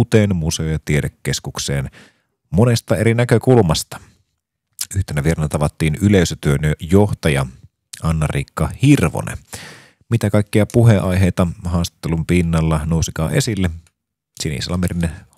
uuteen museo- ja tiedekeskukseen monesta eri näkökulmasta. Yhtenä vieraana tavattiin yleisötyön johtaja Anna-Riikka Hirvonen. Mitä kaikkia puheenaiheita haastattelun pinnalla nousikaan esille? Sinisalmerin